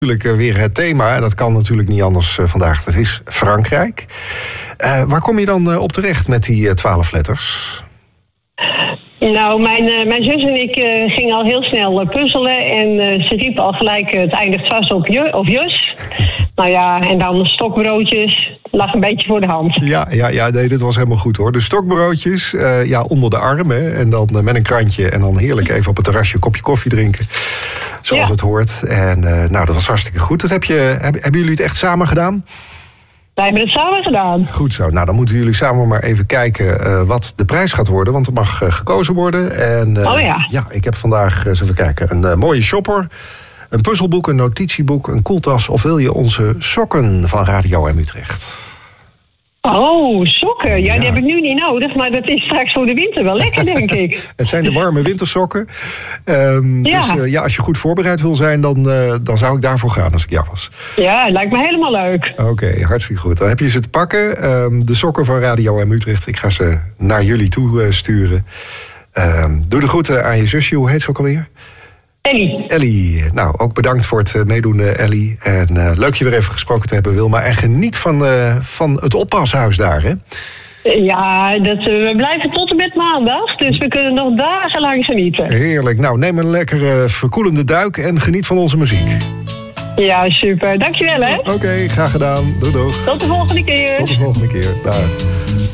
Natuurlijk weer het thema, en dat kan natuurlijk niet anders vandaag. Dat is Frankrijk. Waar kom je dan op terecht met die 12 letters? Nou, mijn zus en ik gingen al heel snel puzzelen. En ze riepen al gelijk, het eindigt vast op je of jus. Nou ja, en dan stokbroodjes. Lag een beetje voor de hand. Ja, nee, dit was helemaal goed hoor. De stokbroodjes, onder de arm. Hè, en dan met een krantje. En dan heerlijk even op het terrasje een kopje koffie drinken. Zoals het hoort. En dat was hartstikke goed. Hebben jullie het echt samen gedaan? Wij hebben het samen gedaan. Goed zo. Nou, dan moeten jullie samen maar even kijken wat de prijs gaat worden. Want er mag gekozen worden. En, Ja, ik heb vandaag, eens even kijken, een mooie shopper. Een puzzelboek, een notitieboek, een koeltas. Of wil je onze sokken van Radio M Utrecht? Oh, sokken. Ja, die heb ik nu niet nodig. Maar dat is straks voor de winter wel lekker, denk ik. Het zijn de warme wintersokken. Dus als je goed voorbereid wil zijn, dan zou ik daarvoor gaan als ik jou was. Ja, lijkt me helemaal leuk. Oké, hartstikke goed. Dan heb je ze te pakken. De sokken van Radio M Utrecht. Ik ga ze naar jullie toe sturen. Doe de groeten aan je zusje. Hoe heet ze ook alweer? Ellie. Nou, ook bedankt voor het meedoen, Ellie. En leuk je weer even gesproken te hebben, Wilma. En geniet van het oppashuis daar, hè? Ja, we blijven tot en met maandag. Dus we kunnen nog dagenlang genieten. Heerlijk. Nou, neem een lekkere verkoelende duik en geniet van onze muziek. Ja, super. Dankjewel, hè? Oké, graag gedaan. Doei. Tot de volgende keer. Tot de volgende keer. Dag.